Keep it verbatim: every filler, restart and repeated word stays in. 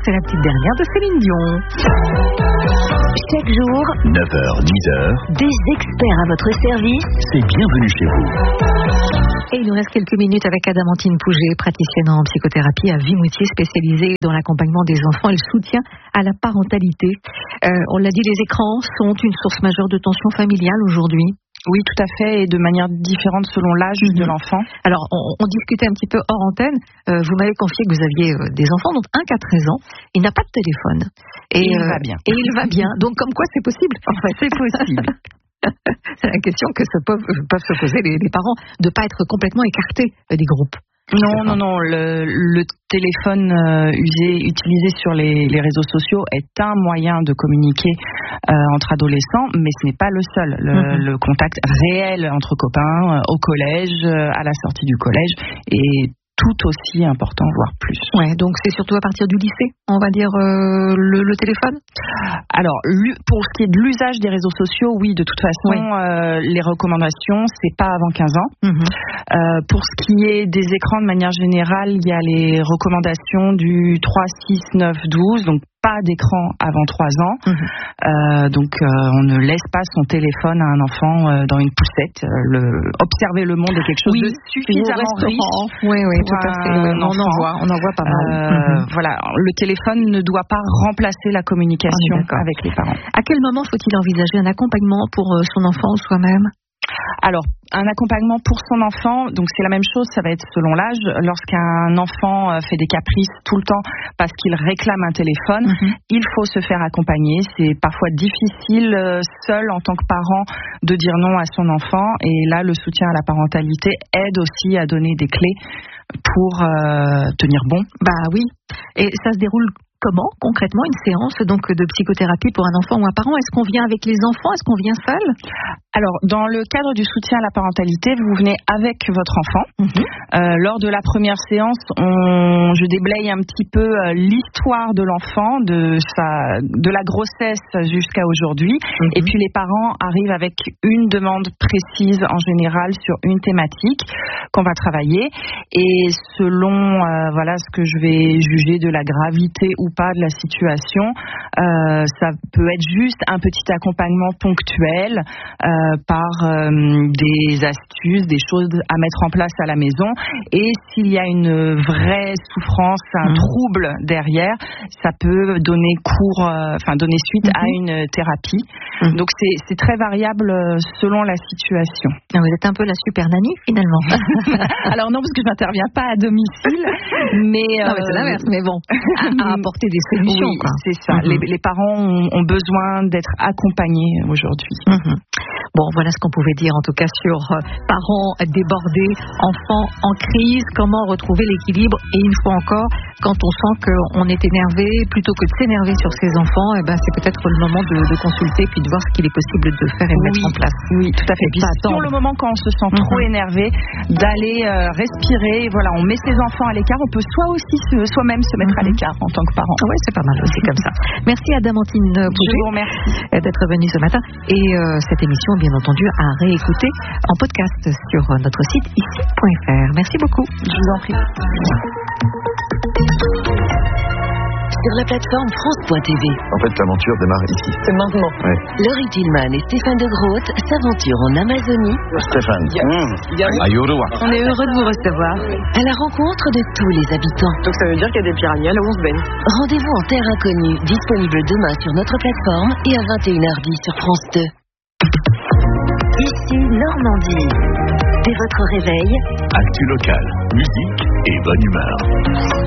c'est la petite dernière de Céline Dion. Chaque jour, neuf heures dix heures, des experts à votre service. C'est bienvenue chez vous. Et il nous reste quelques minutes avec Adamantine Pouget, praticienne en psychothérapie à Vimoutier, spécialisée dans l'accompagnement des enfants et le soutien à la parentalité. Euh, on l'a dit, les écrans sont une source majeure de tension familiale aujourd'hui. Oui, tout à fait, et de manière différente selon l'âge mmh. de l'enfant. Alors, on, on discutait un petit peu hors antenne. Euh, vous m'avez confié que vous aviez euh, des enfants, donc un qui a treize ans. Il n'a pas de téléphone. Et, et il euh, va bien. Et il va bien. Donc, comme quoi, c'est possible. En fait, c'est possible. C'est la question que se peuvent, peuvent se poser les, les parents, de ne pas être complètement écartés des groupes. Non, non, non. Le, le téléphone euh, usé, utilisé sur les, les réseaux sociaux est un moyen de communiquer euh, entre adolescents, mais ce n'est pas le seul. Le, mm-hmm. le contact réel entre copains, euh, au collège, euh, à la sortie du collège, est tout aussi important, voire plus. Ouais, donc c'est surtout à partir du lycée, on va dire, euh, le, le téléphone. Alors, pour ce qui est de l'usage des réseaux sociaux, oui, de toute façon, oui. euh, les recommandations, c'est pas avant quinze ans. Mm-hmm. Euh, pour ce qui est des écrans, de manière générale, il y a les recommandations du trois, six, neuf, douze, donc pas d'écran avant trois ans. Mmh. Euh, donc, euh, on ne laisse pas son téléphone à un enfant euh, dans une poussette. Euh, le, observer le monde est quelque chose oui, de suffisamment riche. Oui, oui, tout à fait. Oui, on en voit, on en voit pas mal. Euh, mmh. Voilà, le téléphone ne doit pas remplacer la communication avec les parents. À quel moment faut-il envisager un accompagnement pour son enfant ou soi-même ? Alors, un accompagnement pour son enfant, donc c'est la même chose, ça va être selon l'âge. Lorsqu'un enfant fait des caprices tout le temps parce qu'il réclame un téléphone, mm-hmm. il faut se faire accompagner. C'est parfois difficile, seul en tant que parent, de dire non à son enfant. Et là, le soutien à la parentalité aide aussi à donner des clés pour euh, tenir bon. Bah oui, et ça se déroule comment, concrètement, une séance donc de psychothérapie pour un enfant ou un parent? Est-ce qu'on vient avec les enfants? Est-ce qu'on vient seul? Alors, dans le cadre du soutien à la parentalité, vous venez avec votre enfant. Mm-hmm. Euh, lors de la première séance, on, je déblaye un petit peu l'histoire de l'enfant, de, sa, de la grossesse jusqu'à aujourd'hui. Mm-hmm. Et puis, les parents arrivent avec une demande précise, en général, sur une thématique qu'on va travailler. Et selon euh, voilà, ce que je vais juger de la gravité ou pas de la situation, euh, ça peut être juste un petit accompagnement ponctuel euh, par euh, des astuces, des choses à mettre en place à la maison, et s'il y a une vraie souffrance, un mmh. trouble derrière, ça peut donner cours, euh, enfin donner suite mmh. à une thérapie. Mmh. Donc c'est, c'est très variable selon la situation. Vous êtes un peu la super nanny finalement. Alors non, parce que je n'interviens pas à domicile, mais, non, mais c'est l'inverse, mais bon, à, à apporter des solutions. Oui, quoi. c'est ça. Mm-hmm. Les, les parents ont, ont besoin d'être accompagnés aujourd'hui. Mm-hmm. Bon, voilà ce qu'on pouvait dire en tout cas sur euh, parents débordés, enfants en crise, comment retrouver l'équilibre. Et une fois encore, quand on sent qu'on est énervé, plutôt que de s'énerver sur ses enfants, eh ben, c'est peut-être le moment de, de consulter puis de voir ce qu'il est possible de faire et de oui. mettre en place. Oui, tout à fait. Puis sur le moment quand on se sent mm-hmm. trop énervé, d'aller euh, respirer. Voilà, on met ses enfants à l'écart. On peut soit aussi se, soi-même se mettre mm-hmm. à l'écart en tant que parent. Oui, c'est pas mal aussi comme ça. Merci Adamantine Pouget. Je vous remercie d'être venue ce matin. Et euh, cette émission, bien entendu, à réécouter en podcast sur notre site ici point f r. Merci beaucoup. Je vous en prie. Sur la plateforme France point t v. En fait, l'aventure démarre ici. C'est maintenant. Ouais. Laurie Tillman et Stéphane de Groot s'aventurent en Amazonie. Stéphane. Yeah. Mmh. Yeah. Ayurua. On est heureux de vous recevoir. À la rencontre de tous les habitants. Donc ça veut dire qu'il y a des piranhas là où on se baigne. Rendez-vous en terre inconnue, disponible demain sur notre plateforme et à vingt et une heures dix sur France deux. Ici Normandie. Dès votre réveil, actu local, musique et bonne humeur.